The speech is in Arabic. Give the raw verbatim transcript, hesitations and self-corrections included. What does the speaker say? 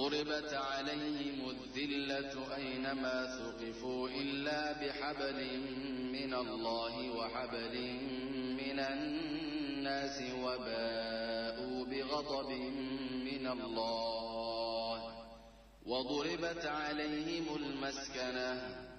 وضربت عليهم الذلة أينما ثقفوا إلا بحبل من الله وحبل من الناس وباءوا بغضب من الله. وضربت عليهم المسكنة